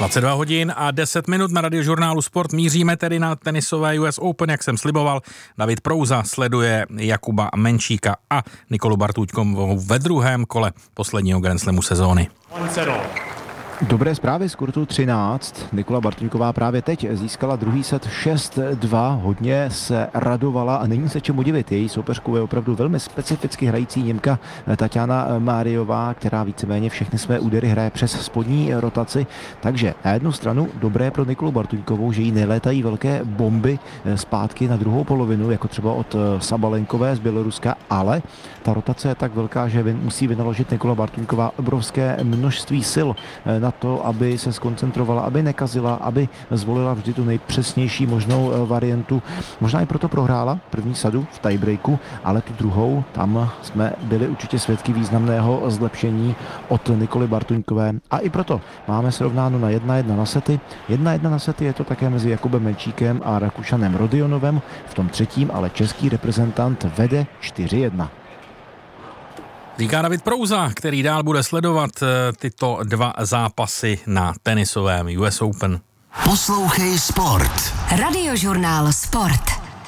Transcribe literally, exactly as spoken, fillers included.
dvacet dva hodin a deset minut na Radiožurnálu Sport. Míříme tedy na tenisové U S Open, jak jsem sliboval. David Prouza sleduje Jakuba Menčíka a Nikolu Bartuňkovou ve druhém kole posledního Grand Slamu sezóny. Dobré zprávy z kurtu třináct. Nikola Bartuňková právě teď získala druhý set šest dva. Hodně se radovala a není se čemu divit. Její soupeřkou je opravdu velmi specificky hrající Němka Taťána Máriová, která víceméně všechny své údery hraje přes spodní rotaci. Takže na jednu stranu dobré pro Nikolu Bartuňkovou, že jí nelétají velké bomby zpátky na druhou polovinu, jako třeba od Sabalenkové z Běloruska, ale ta rotace je tak velká, že musí vynaložit Nikola Bartuňková obrovské množství sil na to, aby se skoncentrovala, aby nekazila, aby zvolila vždy tu nejpřesnější možnou variantu. Možná i proto prohrála první sadu v tiebreaku, ale tu druhou, tam jsme byli určitě svědky významného zlepšení od Nikoly Bartuňkové. A i proto máme srovnáno na jedna jedna na sety. jedna jedna na sety je to také mezi Jakubem Menčíkem a Rakušanem Rodionovem. V tom třetím ale český reprezentant vede čtyři jedna. Říká David Prouza, který dál bude sledovat tyto dva zápasy na tenisovém U S Open. Poslouchej Sport. Radiožurnál Sport.